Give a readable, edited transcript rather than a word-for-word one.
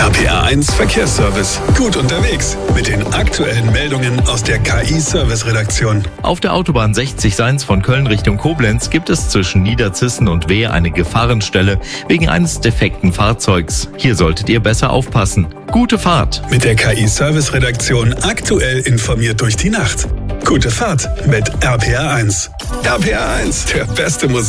RPR 1 Verkehrsservice. Gut unterwegs mit den aktuellen Meldungen aus der KI-Service-Redaktion. Auf der Autobahn 60 von Köln Richtung Koblenz gibt es zwischen Niederzissen und Wehr eine Gefahrenstelle wegen eines defekten Fahrzeugs. Hier solltet ihr besser aufpassen. Gute Fahrt! Mit der KI-Service-Redaktion aktuell informiert durch die Nacht. Gute Fahrt mit RPR 1. RPR 1, der beste Musik.